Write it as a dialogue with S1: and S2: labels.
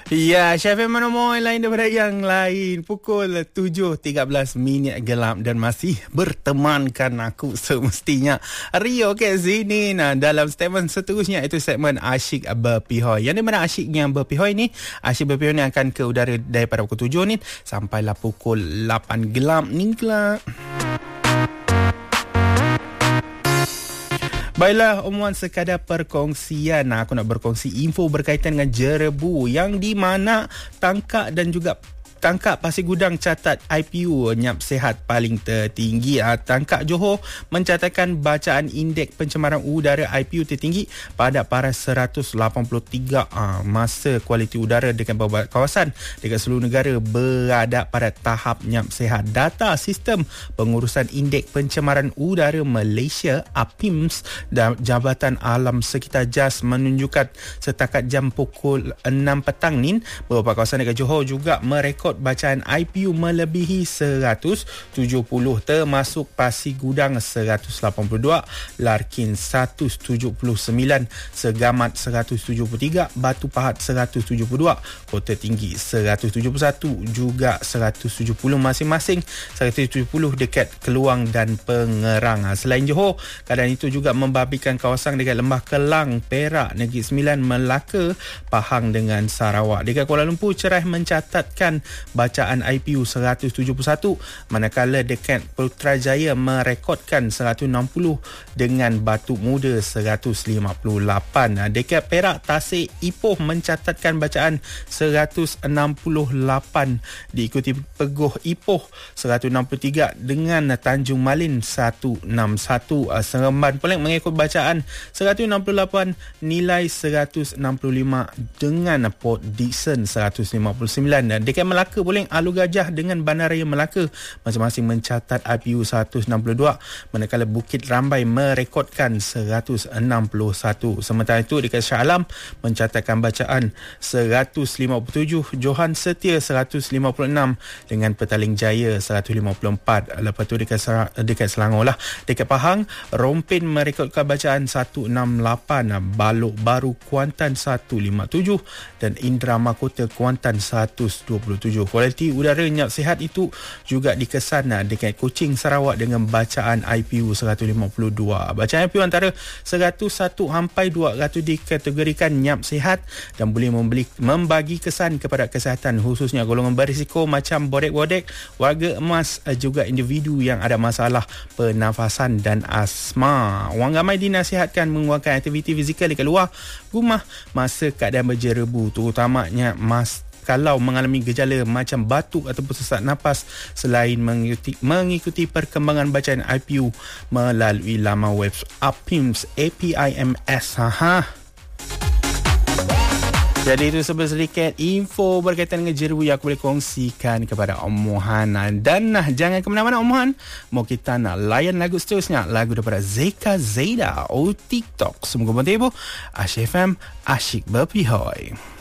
S1: Ya, Syafie Manomoy lain daripada yang lain. Pukul 7.13 minit gelap dan masih bertemankan aku semestinya Rio ke sini. Nah, dalam statement seterusnya itu segmen Asyik Berpihoi. Yang di mana asyiknya berpihoi ni, asyik berpihoi ni akan ke udara daripada pukul 7 ni sampailah pukul 8 gelap ni gelap. Baiklah, omongan sekadar perkongsian. Aku nak berkongsi info berkaitan dengan jerebu yang di mana Tangkak dan juga Tangkak Pasir Gudang catat IPU nyap sihat paling tertinggi. Tangkak Johor mencatatkan bacaan indeks pencemaran udara IPU tertinggi pada paras 183. Masa kualiti udara dekat beberapa kawasan dekat seluruh negara berada pada tahap nyap sihat. Data Sistem Pengurusan Indeks Pencemaran Udara Malaysia APIMS dan Jabatan Alam Sekitar JAS menunjukkan setakat jam pukul 6 petang ni beberapa kawasan dekat Johor juga merekod bacaan IPU melebihi 170 termasuk Pasir Gudang 182, Larkin 179, Segamat 173, Batu Pahat 172, Kota Tinggi 171, juga 170 masing-masing, 170 dekat Keluang dan Pengerang. Selain Johor, keadaan itu juga membabikan kawasan dekat Lembah Kelang, Perak, Negeri Sembilan, Melaka, Pahang dengan Sarawak. Dekat Kuala Lumpur, Cerai mencatatkan bacaan IPU 171, manakala dekat Putrajaya merekodkan 160 dengan Batu Muda 158. Dekat Perak, Tasik, Ipoh mencatatkan bacaan 168, diikuti Peguh Ipoh 163 dengan Tanjung Malin 161. Seremban Pelik mengikut bacaan 168, nilai 165 dengan Port Dickson 159. Dekat Melaka boleh Alu Gajah dengan Bandaraya Melaka masing-masing mencatat IPU 162, manakala Bukit Rambai merekodkan 161. Sementara itu dekat Shah Alam mencatatkan bacaan 157, Johan Setia 156 dengan Petaling Jaya 154. Lepas tu dekat Selangor lah, dekat Pahang Rompin merekodkan bacaan 168, Balok Baru Kuantan 157 dan Indra Mahkota Kuantan 127. Kualiti udara nyap sihat itu juga dikesan dekat Kuching, Sarawak dengan bacaan IPU 152. Bacaan IPU antara 101 sampai 200 dikategorikan nyap sihat dan boleh membagi kesan kepada kesihatan, khususnya golongan berisiko macam bodek-bodek, warga emas, juga individu yang ada masalah pernafasan dan asma. Orang ramai dinasihatkan mengeluarkan aktiviti fizikal dekat luar rumah masa keadaan berjerebu, terutamanya kalau mengalami gejala macam batuk ataupun sesak nafas, selain mengikuti perkembangan bacaan IPU melalui laman web APIMS. Jadi itu sedikit info berkaitan dengan jerebu yang aku boleh kongsikan kepada Omohan. Dan jangan ke mana-mana Omohan, mau kita nak layan lagu seterusnya, lagu daripada Zeka Zaida, TikTok. Semoga bertiba Asyik FM, Asyik Berpihoi.